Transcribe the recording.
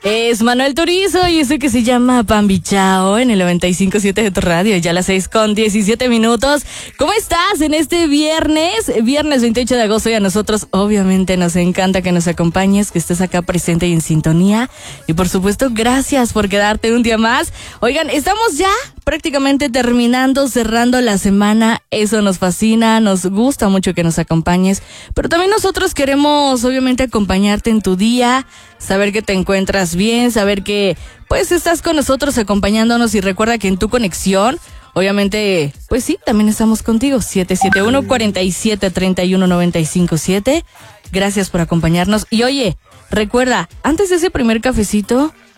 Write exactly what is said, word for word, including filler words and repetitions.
Es Manuel Turizo y eso que se llama Pambichao en el noventa y cinco punto siete de tu radio, ya a las seis con diecisiete minutos. ¿Cómo estás en este viernes? Viernes veintiocho de agosto y a nosotros obviamente nos encanta que nos acompañes, que estés acá presente y en sintonía. Y por supuesto, gracias por quedarte un día más. Oigan, estamos ya prácticamente terminando, cerrando la semana. Eso nos fascina, nos gusta mucho que nos acompañes. Pero también nosotros queremos obviamente acompañarte en tu día, saber que te encuentras bien, saber que pues estás con nosotros acompañándonos y recuerda que en tu conexión, obviamente, pues sí, también estamos contigo, siete siete uno, cuatro siete, tres uno nueve cinco siete. Gracias por acompañarnos. Y oye, recuerda, antes de ese primer cafecito,